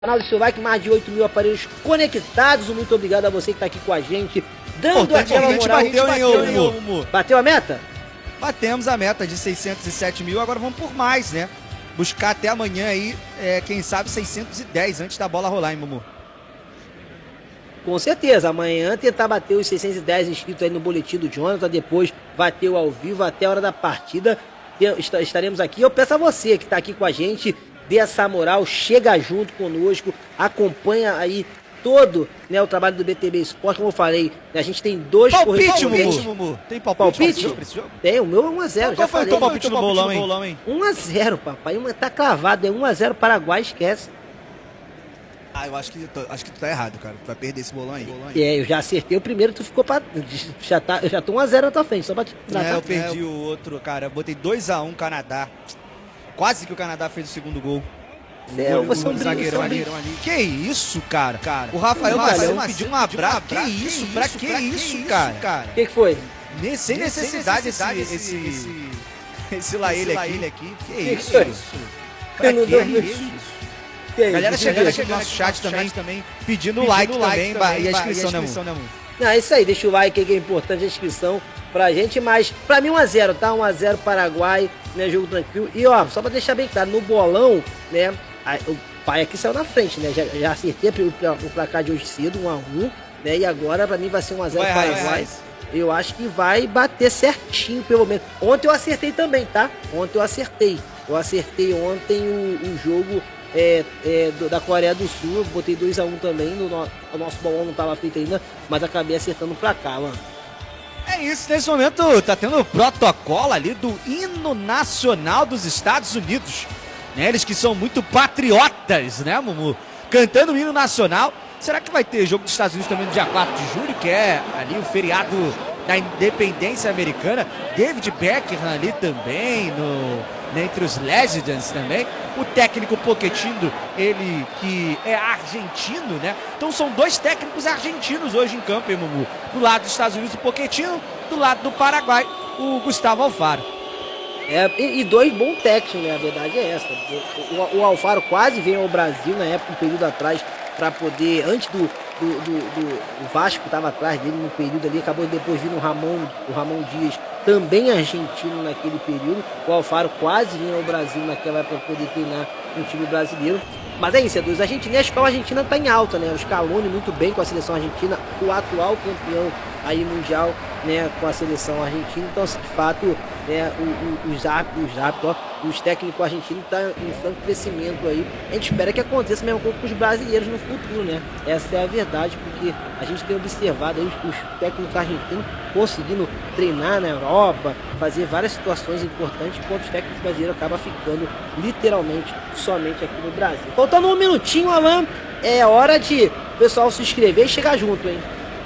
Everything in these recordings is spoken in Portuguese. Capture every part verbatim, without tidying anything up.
Canal do seu like, mais de oito mil aparelhos conectados. Muito obrigado a você que está aqui com a gente, dando aquela moral. A gente bateu, hein, ô, ô, Bateu a meta? Batemos a meta de seiscentos e sete mil, agora vamos por mais, né? Buscar até amanhã aí, é, quem sabe, seiscentos e dez antes da bola rolar, hein, Mumu? Com certeza, amanhã tentar bater os seiscentos e dez inscritos aí no boletim do Jonathan, depois bateu ao vivo até a hora da partida, estaremos aqui. Eu peço a você que está aqui com a gente, dê essa moral, chega junto conosco, acompanha aí todo, né, o trabalho do B T B Esporte. Como eu falei, né, a gente tem dois palpite, Mumu. Mumu. Tem palpite? Palpite? palpite? Tem, o meu é um a zero. Qual foi o teu palpite no bolão, bolão, hein? um a zero, papai. Tá cravado, é um a zero Paraguai, esquece. Ah, eu acho que, tô, acho que tu tá errado, cara. Tu vai perder esse bolão aí. Bolão aí. É, eu já acertei o primeiro, tu ficou pra... Já tá, eu já tô um a zero na tua frente, só pra te... É, eu perdi é, o outro, cara. Eu botei dois a um Canadá. Quase que o Canadá fez o segundo gol. É, o, você o, o zagueirão ali. ali. Que isso, cara? cara. O Rafael Maciel pediu um abraço. Que isso? Pra que isso, cara? O que que foi? Sem necessidade esse... Esse, esse, esse lá ele aqui. Que isso? Pra que isso? A galera chegando aqui no nosso chat também, também pedindo o like também e a inscrição, né, Mumu? Não, é isso aí, deixa o like aí que é importante, a inscrição pra gente, mas pra mim um a zero, tá? um a zero Paraguai, né, jogo tranquilo. E ó, só pra deixar bem claro, no bolão, né, o pai aqui saiu na frente, né, já, já acertei o placar de hoje cedo, um a um, né, e agora pra mim vai ser um a zero Paraguai. Eu acho que vai bater certinho, pelo menos. Ontem eu acertei também, tá? Ontem eu acertei. Eu acertei ontem o, o jogo... É, é, do, da Coreia do Sul, eu botei dois a um também, no, no, o nosso bolão não estava feito ainda, mas acabei acertando pra cá, mano. É isso, nesse momento tá tendo o protocolo ali do hino nacional dos Estados Unidos, né? Eles que são muito patriotas, né, Mumu? Cantando o hino nacional. Será que vai ter jogo dos Estados Unidos também no dia quatro de julho, que é ali o feriado da independência americana? David Beckham ali também, no... entre os Legends também, o técnico Pochettino, ele que é argentino, né? Então são dois técnicos argentinos hoje em campo, hein, Mumu? Do lado dos Estados Unidos, o Pochettino, do lado do Paraguai, o Gustavo Alfaro. É, e, e dois bons técnicos, né? A verdade é essa. O, o, o Alfaro quase veio ao Brasil na época, um período atrás, para poder, antes do, do, do, do o Vasco estava atrás dele no período ali, acabou depois vindo o Ramon, o Ramon Dias, também argentino naquele período. O Alfaro quase vinha ao Brasil naquela época para poder treinar um time brasileiro. Mas é isso, é dos argentinos. A escola argentina está em alta, né? O Scaloni muito bem com a seleção argentina, o atual campeão aí mundial, né, com a seleção argentina. Então, de fato, né, o, o, os, os, ó, os técnicos argentinos estão em franco crescimento aí. A gente espera que aconteça a mesma coisa com os brasileiros no futuro, né? Essa é a verdade, porque a gente tem observado aí os, os técnicos argentinos conseguindo treinar na Europa, fazer várias situações importantes, enquanto os técnicos brasileiros acabam ficando literalmente somente aqui no Brasil. Faltando um minutinho, Alan, é hora de o pessoal se inscrever e chegar junto, hein?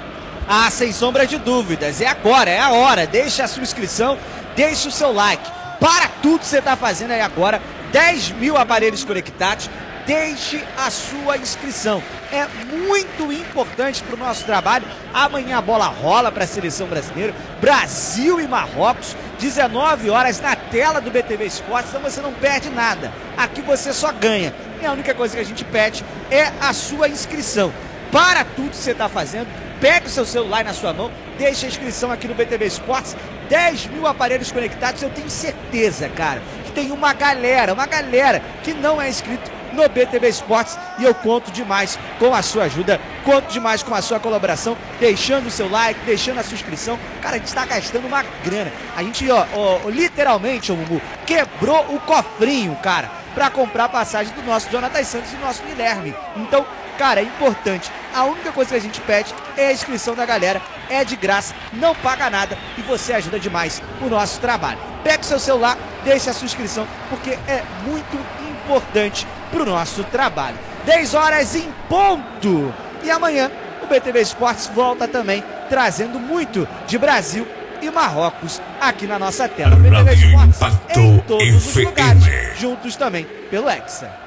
Ah, sem sombra de dúvidas, é agora, é a hora. Deixa a sua inscrição, deixa o seu like. Para tudo que você está fazendo aí agora, dez mil aparelhos conectados, deixe a sua inscrição. É muito importante para o nosso trabalho. Amanhã a bola rola para a seleção brasileira, Brasil e Marrocos, dezenove horas na tela do B T V Esportes, então você não perde nada. Aqui você só ganha. E a única coisa que a gente pede é a sua inscrição. Para tudo que você está fazendo, pegue o seu celular na sua mão, deixe a inscrição aqui no B T V Esportes, dez mil aparelhos conectados. Eu tenho certeza, cara, que tem uma galera, uma galera que não é inscrito no B T V Esportes, e eu conto demais com a sua ajuda, conto demais com a sua colaboração, deixando o seu like, deixando a sua inscrição. Cara, a gente está gastando uma grana. A gente, ó, ó literalmente, ô Mumu, quebrou o cofrinho, cara, para comprar a passagem do nosso Jonathan Santos e do nosso Guilherme. Então, cara, é importante. A única coisa que a gente pede é a inscrição da galera. É de graça, não paga nada e você ajuda demais o nosso trabalho. Pega o seu celular, deixa a sua inscrição, porque é muito importante para o nosso trabalho. dez horas em ponto. E amanhã o B T V Esportes volta também, trazendo muito de Brasil e Marrocos aqui na nossa tela. B T V Esportes em todos os lugares, juntos também pelo Hexa.